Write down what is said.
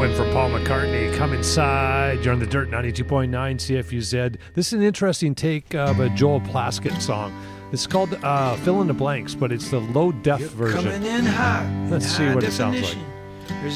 one for Paul McCartney. Come Inside. You're on the Dirt 92.9 CFUZ. This is an interesting take of a Joel Plaskett song. It's called Fill in the Blanks, but it's the low-def version. Let's see what it sounds like.